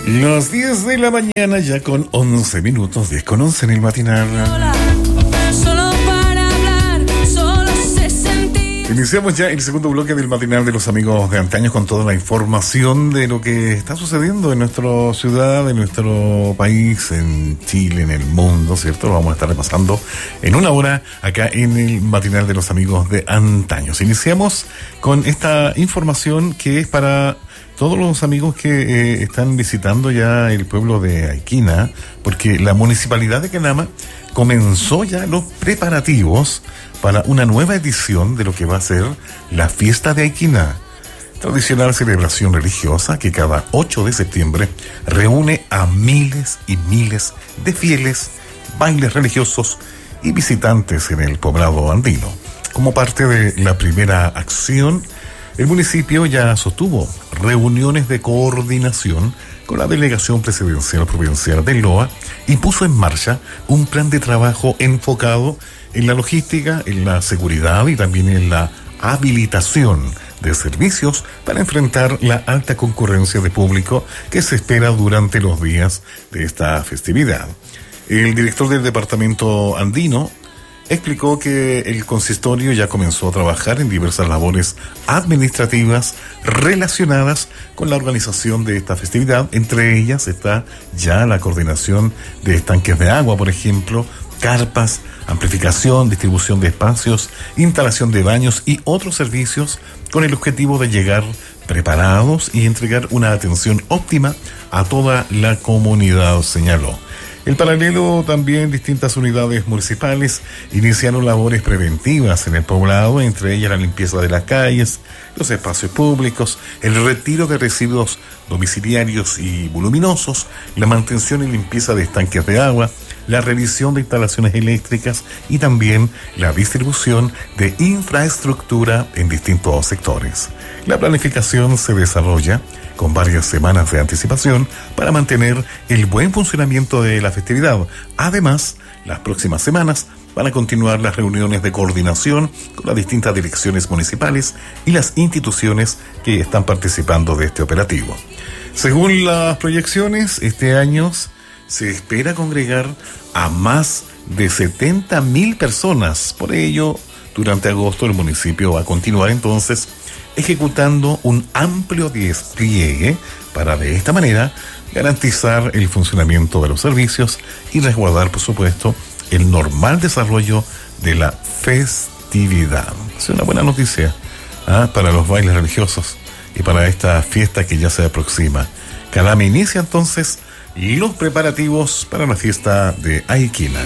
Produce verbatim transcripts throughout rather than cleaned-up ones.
Las diez de la mañana ya con once minutos, diez con once en el matinal. Solo para hablar, solo se sentir. Iniciamos ya el segundo bloque del matinal de los amigos de antaño con toda la información de lo que está sucediendo en nuestra ciudad, en nuestro país, en Chile, en el mundo, ¿cierto? Lo vamos a estar repasando en una hora acá en el matinal de los amigos de antaño. Iniciamos con esta información que es para todos los amigos que eh, están visitando ya el pueblo de Aiquina, porque la municipalidad de Calama comenzó ya los preparativos para una nueva edición de lo que va a ser la fiesta de Aiquina, tradicional celebración religiosa que cada ocho de septiembre reúne a miles y miles de fieles, bailes religiosos y visitantes en el poblado andino. Como parte de la primera acción, el municipio ya sostuvo reuniones de coordinación con la delegación presidencial provincial de Loa y puso en marcha un plan de trabajo enfocado en la logística, en la seguridad y también en la habilitación de servicios para enfrentar la alta concurrencia de público que se espera durante los días de esta festividad. El director del departamento andino explicó que el consistorio ya comenzó a trabajar en diversas labores administrativas relacionadas con la organización de esta festividad. Entre ellas está ya la coordinación de estanques de agua, por ejemplo, carpas, amplificación, distribución de espacios, instalación de baños y otros servicios con el objetivo de llegar preparados y entregar una atención óptima a toda la comunidad, señaló. En paralelo, también distintas unidades municipales iniciaron labores preventivas en el poblado, entre ellas la limpieza de las calles, los espacios públicos, el retiro de residuos domiciliarios y voluminosos, la mantención y limpieza de estanques de agua, la revisión de instalaciones eléctricas y también la distribución de infraestructura en distintos sectores. La planificación se desarrolla con varias semanas de anticipación para mantener el buen funcionamiento de la festividad. Además, las próximas semanas van a continuar las reuniones de coordinación con las distintas direcciones municipales y las instituciones que están participando de este operativo. Según las proyecciones, este año se espera congregar a más de setenta mil personas. Por ello, durante agosto el municipio va a continuar entonces ejecutando un amplio despliegue para de esta manera garantizar el funcionamiento de los servicios y resguardar, por supuesto, el normal desarrollo de la festividad. Es una buena noticia ¿ah? para los bailes religiosos y para esta fiesta que ya se aproxima. Calama inicia entonces los preparativos para la fiesta de Aiquina.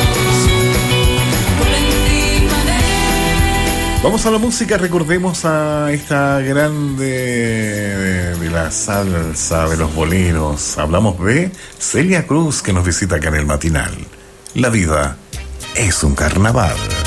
Vamos a la música, recordemos a esta grande de, de la salsa, de los boleros. Hablamos de Celia Cruz, que nos visita acá en el matinal. La vida es un carnaval.